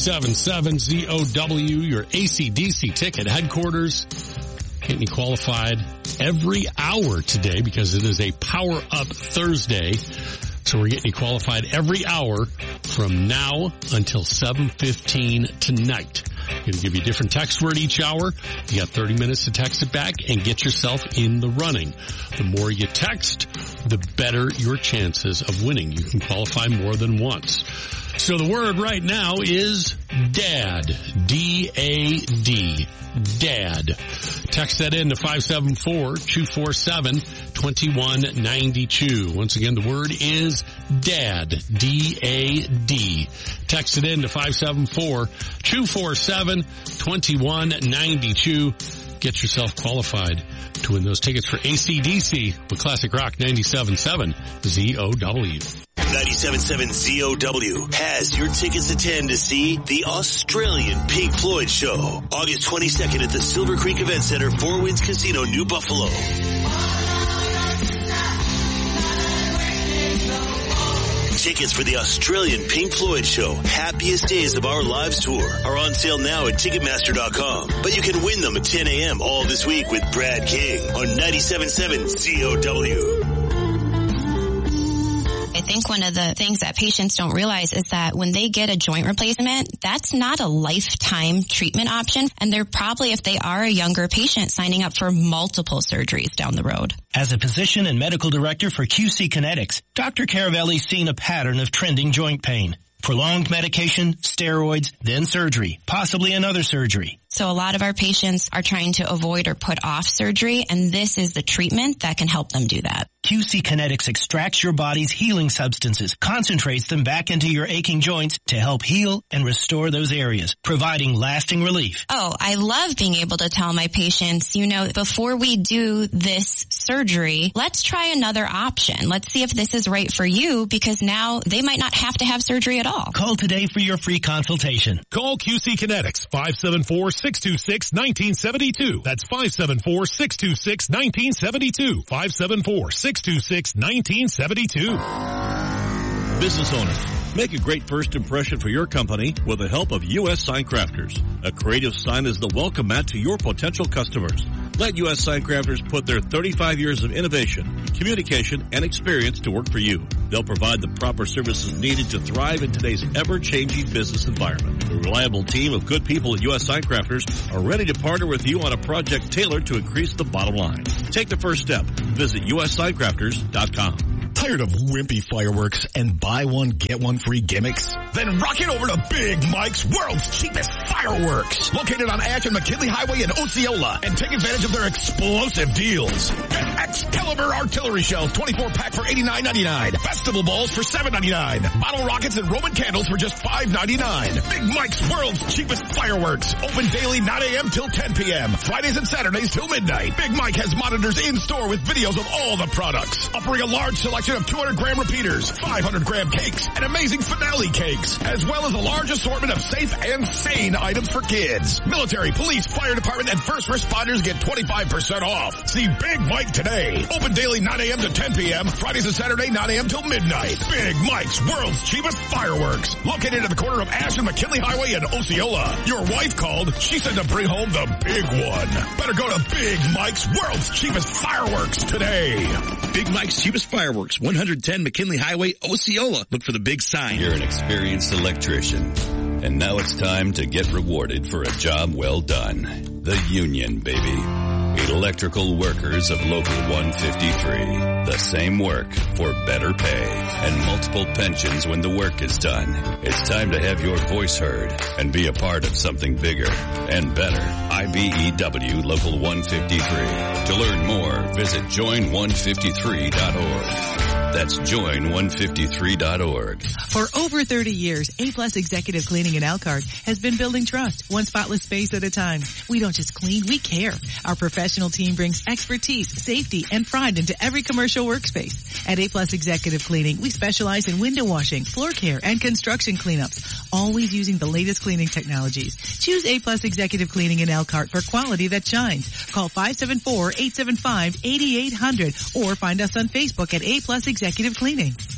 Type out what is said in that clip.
97.7 ZOW, your AC/DC ticket headquarters. Getting you qualified every hour today because it is a Power Up Thursday. So we're getting you qualified every hour from now until 7:15 tonight. Going to give you a different text word each hour. You got 30 minutes to text it back and get yourself in the running. The more you text, the better your chances of winning. You can qualify more than once. So the word right now is DAD. D-A-D. DAD. Text that in to 574-247-2192. Once again, the word is DAD. D-A-D. Text it in to 574-247-2192. Get yourself qualified to win those tickets for AC/DC with Classic Rock 97.7 ZOW. 97.7 ZOW has your tickets to attend to see the Australian Pink Floyd Show, August 22nd at the Silver Creek Event Center, Four Winds Casino, New Buffalo. Tickets for the Australian Pink Floyd Show, Happiest Days of Our Lives Tour, are on sale now at Ticketmaster.com. But you can win them at 10 a.m. all this week with Brad King on 97.7 ZOW. I think one of the things that patients don't realize is that when they get a joint replacement, that's not a lifetime treatment option. And they're probably, if they are a younger patient, signing up for multiple surgeries down the road. As a physician and medical director for QC Kinetics, Dr. Caravelli's seen a pattern of trending joint pain. Prolonged medication, steroids, then surgery, possibly another surgery. So a lot of our patients are trying to avoid or put off surgery, and this is the treatment that can help them do that. QC Kinetics extracts your body's healing substances, concentrates them back into your aching joints to help heal and restore those areas, providing lasting relief. Oh, I love being able to tell my patients, before we do this surgery, let's try another option. Let's see if this is right for you, because now they might not have to have surgery at all. Call today for your free consultation. Call QC Kinetics, 574-626-1972. That's 574-626-1972. 574-626-1972. Business owners, make a great first impression for your company with the help of U.S. Sign Crafters. A creative sign is the welcome mat to your potential customers. Let U.S. Sign Crafters put their 35 years of innovation, communication, and experience to work for you. They'll provide the proper services needed to thrive in today's ever-changing business environment. A reliable team of good people at U.S. Sign Crafters are ready to partner with you on a project tailored to increase the bottom line. Take the first step. Visit USSignCrafters.com. Tired of wimpy fireworks and buy one, get one free gimmicks? Then rock it over to Big Mike's World's Cheapest Fireworks. Located on Ash and McKinley Highway in Osceola. And take advantage of their explosive deals. Get Excalibur artillery shells, 24-pack for $89.99. Festival balls for $7.99. Bottle rockets and Roman candles for just $5.99. Big Mike's World's Cheapest Fireworks. Open daily 9 a.m. till 10 p.m. Fridays and Saturdays till midnight. Big Mike has monitors in store with videos of all the products. Offering a large selection of 200-gram repeaters, 500-gram cakes, and amazing finale cakes, as well as a large assortment of safe and sane items for kids. Military, police, fire department, and first responders get 25% off. See Big Mike today. Open daily 9 a.m. to 10 p.m. Fridays and Saturday 9 a.m. till midnight. Big Mike's World's Cheapest Fireworks. Located at the corner of Ash and McKinley Highway in Osceola. Your wife called. She said to bring home the big one. Better go to Big Mike's World's Cheapest Fireworks today. Big Mike's Cheapest Fireworks, 110 McKinley Highway, Osceola. Look for the big sign. You're an experienced electrician, and now it's time to get rewarded for a job well done. The Union, baby. Electrical workers of Local 153. The same work for better pay and multiple pensions when the work is done. It's time to have your voice heard and be a part of something bigger and better. IBEW Local 153. To learn more, visit join153.org. That's join153.org. For over 30 years, A-Plus Executive Cleaning in Elkhart has been building trust, one spotless space at a time. We don't just clean, we care. Our professional team brings expertise, safety, and pride into every commercial workspace. At A-Plus Executive Cleaning, we specialize in window washing, floor care, and construction cleanups, always using the latest cleaning technologies. Choose A-Plus Executive Cleaning in Elkhart for quality that shines. Call 574-875-8800 or find us on Facebook at A-Plus Executive Cleaning.